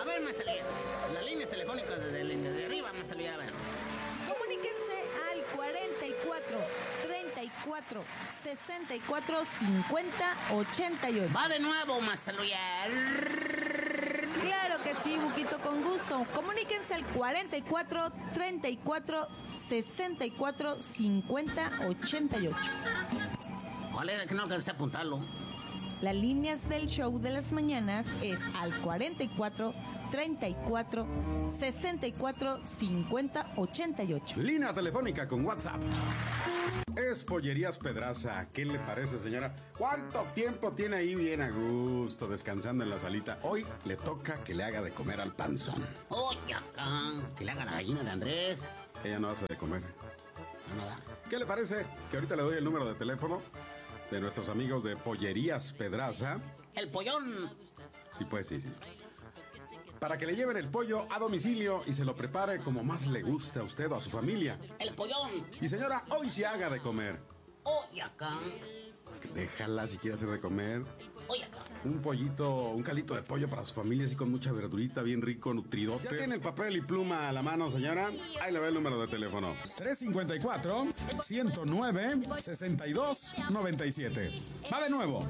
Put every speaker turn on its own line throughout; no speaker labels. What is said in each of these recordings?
A ver, me salía. Las líneas telefónicas desde arriba me salía, a ver.
Comuníquense al 44 34 64 50 88.
Va de nuevo, me salía.
Claro que sí, Buquito, con gusto. Comuníquense al 44 34 64 50 88.
¿Cuál era que no alcancé a apuntarlo?
Las líneas del show de las mañanas es al 44 34 64 50 88.
Línea telefónica con WhatsApp. Es Pollerías Pedraza. ¿Qué le parece, señora? ¿Cuánto tiempo tiene ahí bien a gusto descansando en la salita? Hoy le toca que le haga de comer al panzón.
Oye, acá, que le haga la gallina de Andrés.
Ella no hace de comer.
No da.
¿Qué le parece que ahorita le doy el número de teléfono de nuestros amigos de Pollerías Pedraza?
El pollón.
Sí, pues sí. Para que le lleven el pollo a domicilio y se lo prepare como más le guste a usted o a su familia.
El pollón.
Y señora, hoy sí haga de comer.
Oye, acá.
Déjala si quiere hacer de comer.
Oye, acá.
Un pollito, un calito de pollo para su familia, así con mucha verdurita, bien rico, nutridote. ¿Ya tiene el papel y pluma a la mano, señora? Ahí le va el número de teléfono. 354-109-6297. Va de nuevo.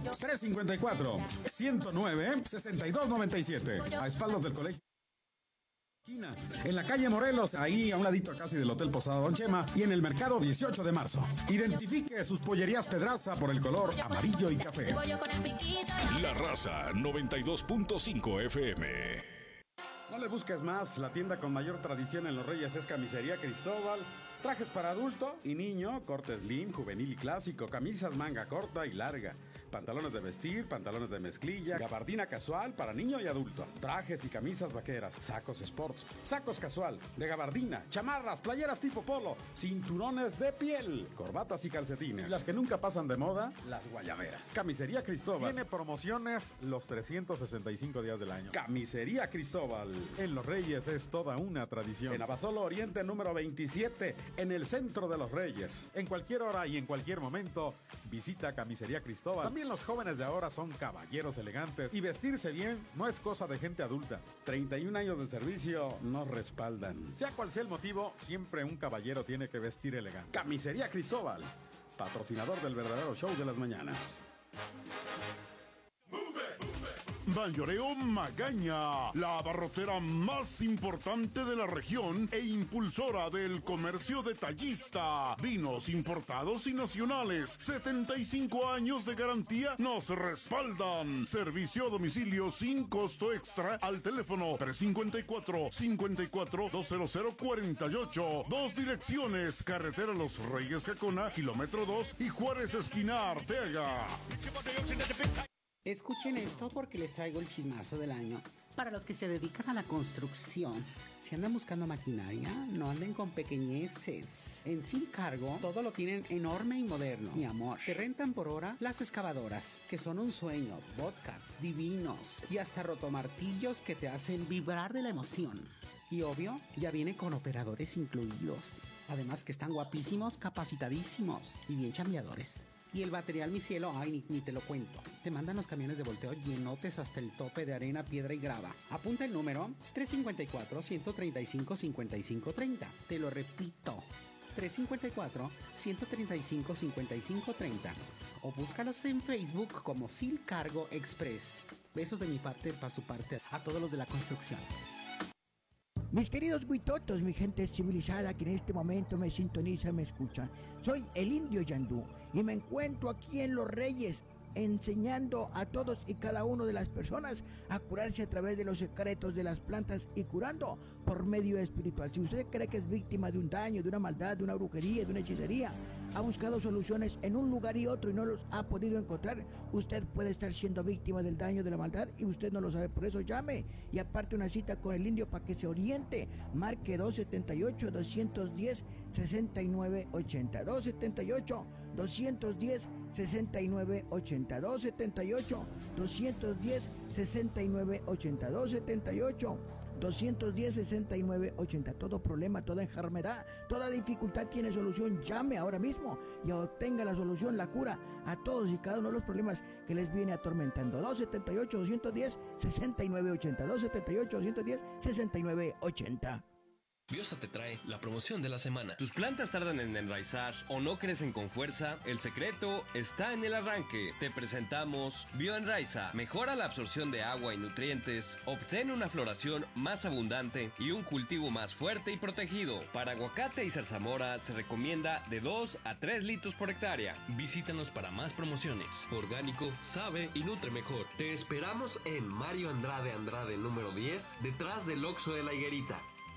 354-109-6297. A espaldas del colegio. En la calle Morelos, ahí a un ladito casi del Hotel Posada Don Chema, y en el mercado 18 de marzo. Identifique sus Pollerías Pedraza por el color amarillo y café.
La Raza 92.5 FM.
No le busques más, la tienda con mayor tradición en Los Reyes es Camisería Cristóbal. Trajes para adulto y niño, corte slim, juvenil y clásico, camisas manga corta y larga, pantalones de vestir, pantalones de mezclilla, gabardina casual para niño y adulto, trajes y camisas vaqueras, sacos sports, sacos casual, de gabardina, chamarras, playeras tipo polo, cinturones de piel, corbatas y calcetines. Las que nunca pasan de moda, las guayaberas. Camisería Cristóbal. Tiene promociones los 365 días del año. Camisería Cristóbal. En Los Reyes es toda una tradición. En Abasolo Oriente número 27, en el centro de Los Reyes. En cualquier hora y en cualquier momento, visita Camisería Cristóbal. También los jóvenes de ahora son caballeros elegantes y vestirse bien no es cosa de gente adulta. 31 años de servicio nos respaldan. Sea cual sea el motivo, siempre un caballero tiene que vestir elegante. Camisería Cristóbal, patrocinador del verdadero show de las mañanas.
Mayoreo Magaña, la abarrotera más importante de la región e impulsora del comercio detallista. Vinos importados y nacionales, 75 años de garantía nos respaldan. Servicio a domicilio sin costo extra al teléfono 354-54-20048. Dos direcciones, carretera Los Reyes Jacona, kilómetro 2 y Juárez esquina Arteaga.
Escuchen esto porque les traigo el chismazo del año. Para los que se dedican a la construcción, si andan buscando maquinaria, no anden con pequeñeces. En Sin Cargo, todo lo tienen enorme y moderno. Mi amor, te rentan por hora las excavadoras, que son un sueño, bobcats divinos y hasta rotomartillos que te hacen vibrar de la emoción. Y obvio, ya viene con operadores incluidos. Además que están guapísimos, capacitadísimos y bien chambeadores. Y el material, mi cielo, ay, ni te lo cuento. Te mandan los camiones de volteo llenotes hasta el tope de arena, piedra y grava. Apunta el número 354-135-5530. Te lo repito, 354-135-5530. O búscalos en Facebook como Sin Cargo Express. Besos de mi parte para su parte a todos los de la construcción.
Mis queridos huitotos, mi gente civilizada que en este momento me sintoniza y me escucha. Soy el Indio Yandú y me encuentro aquí en Los Reyes enseñando a todos y cada uno de las personas a curarse a través de los secretos de las plantas y curando por medio espiritual. Si usted cree que es víctima de un daño, de una maldad, de una brujería, de una hechicería, ha buscado soluciones en un lugar y otro y no los ha podido encontrar, usted puede estar siendo víctima del daño, de la maldad y usted no lo sabe. Por eso llame y aparte una cita con el Indio para que se oriente. Marque 278-210-6980. 278-210-6980. 278-210-6980. 210-6980. Todo problema, toda enfermedad, toda dificultad tiene solución. Llame ahora mismo y obtenga la solución, la cura a todos y cada uno de los problemas que les viene atormentando. 278-210-6980. 278-210-6980.
Biosa te trae la promoción de la semana. ¿Tus plantas tardan en enraizar o no crecen con fuerza? El secreto está en el arranque. Te presentamos Bioenraiza. Mejora la absorción de agua y nutrientes, obtén una floración más abundante y un cultivo más fuerte y protegido. Para aguacate y zarzamora se recomienda de 2 a 3 litros por hectárea. Visítanos para más promociones. Orgánico, sabe y nutre mejor. Te esperamos en Mario Andrade número 10, detrás del Oxxo de la Higuerita.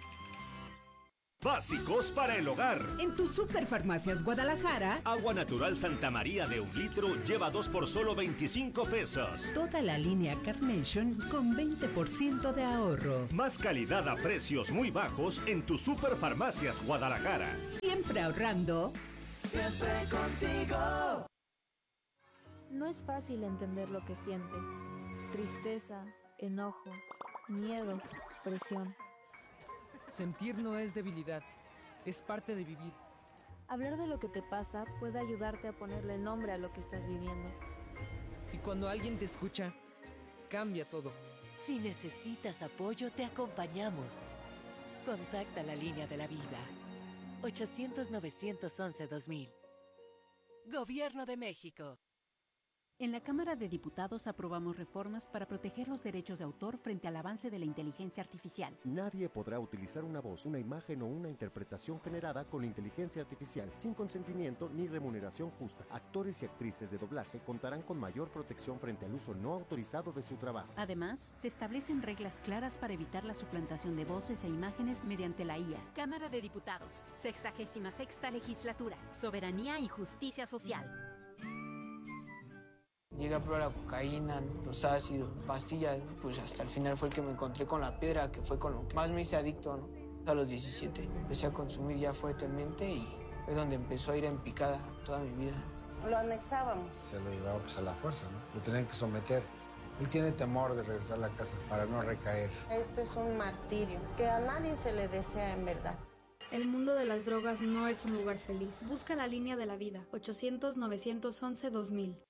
Básicos para el hogar.
En tu Superfarmacias Guadalajara,
Agua natural Santa María de 1 litro lleva 2 por solo 25 pesos.
Toda la línea Carnation con 20% de ahorro.
Más calidad a precios muy bajos en tu Superfarmacias Guadalajara.
Siempre ahorrando.
Siempre contigo.
No es fácil entender lo que sientes. Tristeza, enojo, miedo, presión.
Sentir no es debilidad, es parte de vivir.
Hablar de lo que te pasa puede ayudarte a ponerle nombre a lo que estás viviendo.
Y cuando alguien te escucha, cambia todo.
Si necesitas apoyo, te acompañamos. Contacta la línea de la vida. 800-911-2000. Gobierno de México.
En la Cámara de Diputados aprobamos reformas para proteger los derechos de autor frente al avance de la inteligencia artificial.
Nadie podrá utilizar una voz, una imagen o una interpretación generada con inteligencia artificial sin consentimiento ni remuneración justa. Actores y actrices de doblaje contarán con mayor protección frente al uso no autorizado de su trabajo.
Además, se establecen reglas claras para evitar la suplantación de voces e imágenes mediante la IA.
Cámara de Diputados, 66ª Legislatura, Soberanía y Justicia Social.
Llegué a probar la cocaína, los ácidos, pastillas, pues hasta el final fue el que me encontré con la piedra, que fue con lo que más me hice adicto, ¿no? A los 17 empecé a consumir ya fuertemente y fue donde empezó a ir en picada toda mi vida.
Lo anexábamos.
Se lo llevaba pues a la fuerza, ¿no? Lo tenían que someter. Él tiene temor de regresar a la casa para no recaer.
Esto es un martirio que a nadie se le desea en verdad.
El mundo de las drogas no es un lugar feliz. Busca la línea de la vida, 800-911-2000.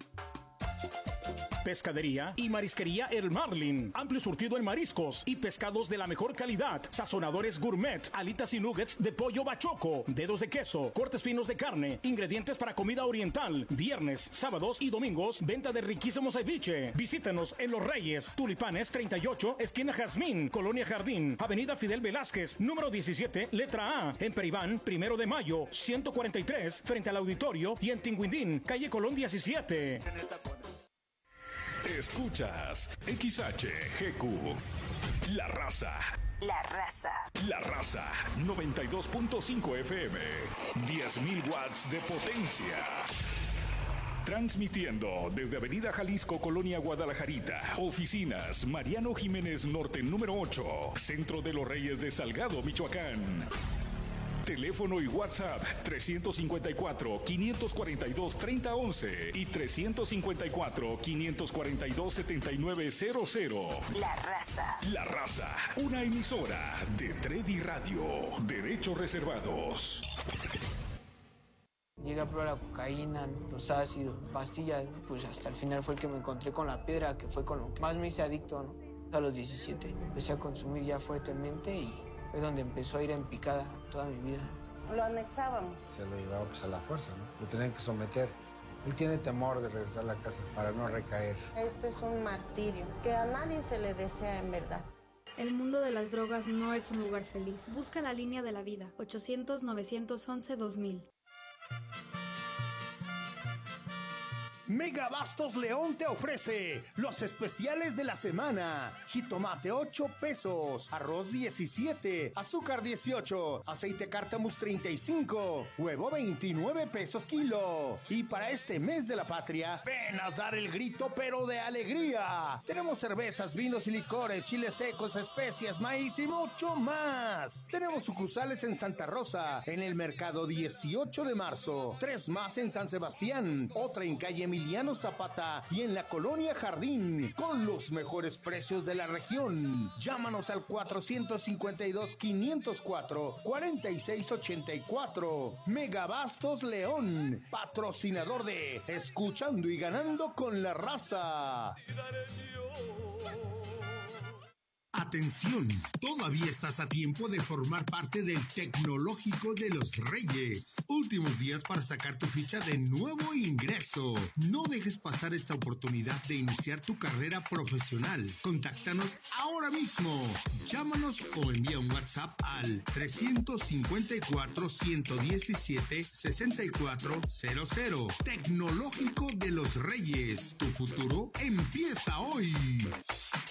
Pescadería y marisquería El Marlin. Amplio surtido en mariscos y pescados de la mejor calidad. Sazonadores gourmet, alitas y nuggets de pollo bachoco, dedos de queso, cortes finos de carne, ingredientes para comida oriental. Viernes, sábados y domingos, venta de riquísimo ceviche. Visítanos en Los Reyes, Tulipanes 38, esquina Jazmín, Colonia Jardín, Avenida Fidel Velázquez, número 17, letra A. En Peribán, 1 de mayo, 143, frente al auditorio, y en Tinguindín, calle Colón 17.
Escuchas XHGQ, La Raza.
La Raza.
La Raza, 92.5 FM, 10.000 watts de potencia. Transmitiendo desde Avenida Jalisco, Colonia Guadalajarita. Oficinas, Mariano Jiménez Norte, número 8, Centro de los Reyes de Salgado, Michoacán. Teléfono y WhatsApp 354-542-3011 y 354-542-7900.
La Raza.
La Raza, una emisora de Tredi Radio. Derechos reservados.
Llegué a probar la cocaína, los ácidos, pastillas, pues hasta el final fue el que me encontré con la piedra, que fue con lo que más me hice adicto, ¿no? A los 17 empecé a consumir ya fuertemente y fue donde empezó a ir en picada toda mi vida.
Lo anexábamos.
Se lo llevaba pues a la fuerza, ¿no? Lo tenían que someter. Él tiene temor de regresar a la casa para no recaer.
Esto es un martirio que a nadie se le desea en verdad.
El mundo de las drogas no es un lugar feliz. Busca la línea de la vida, 800-911-2000.
Megabastos León te ofrece los especiales de la semana. Jitomate 8 pesos, arroz 17, azúcar 18, aceite cártamus 35, huevo 29 pesos kilo. Y para este mes de la patria, ven a dar el grito pero de alegría. Tenemos cervezas, vinos y licores, chiles secos, especias, maíz y mucho más. Tenemos sucursales en Santa Rosa, en el mercado 18 de marzo, 3 más en San Sebastián, otra en calle Emiliano Zapata y en la Colonia Jardín, con los mejores precios de la región. Llámanos al 452-504-4684. Megabastos León, patrocinador de Escuchando y Ganando con la Raza.
Atención, todavía estás a tiempo de formar parte del Tecnológico de los Reyes. Últimos días para sacar tu ficha de nuevo ingreso. No dejes pasar esta oportunidad de iniciar tu carrera profesional. Contáctanos ahora mismo. Llámanos o envía un WhatsApp al 354-117-6400. Tecnológico de los Reyes. Tu futuro empieza hoy.